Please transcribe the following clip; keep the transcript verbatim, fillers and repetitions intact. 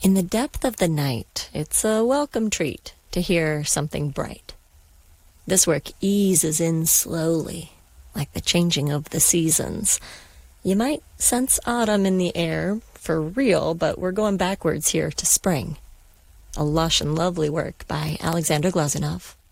In the depth of the night, it's a welcome treat to hear something bright. This work eases in slowly, like the changing of the seasons. You might sense autumn in the air, for real, but we're going backwards here to spring. A lush and lovely work by Alexander Glazunov.